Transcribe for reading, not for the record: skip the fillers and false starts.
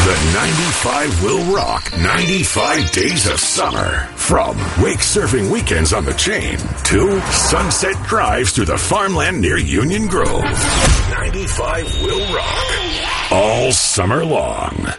The 95 will rock 95 days of summer. From wake surfing weekends on the chain to sunset drives through the farmland near Union Grove. 95 will rock all summer long.